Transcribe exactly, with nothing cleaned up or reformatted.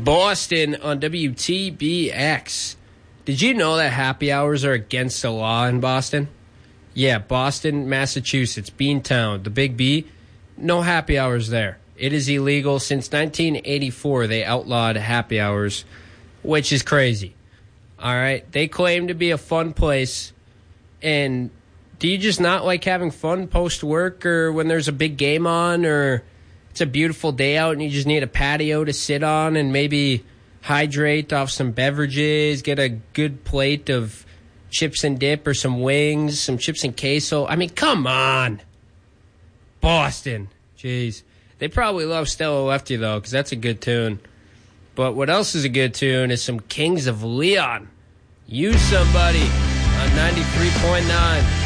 Boston on W T B X. Did you know that happy hours are against the law in Boston? Yeah, Boston, Massachusetts, Beantown, the Big B. No happy hours there. It is illegal. Since nineteen eighty-four, they outlawed happy hours, which is crazy. All right? They claim to be a fun place. And do you just not like having fun post-work or when there's a big game on or it's a beautiful day out and you just need a patio to sit on and maybe hydrate off some beverages, get a good plate of chips and dip or some wings, some chips and queso? I mean, come on. Boston. Jeez. They probably love Stella Lefty, though, because that's a good tune. But what else is a good tune is some Kings of Leon. Use Somebody on ninety-three point nine.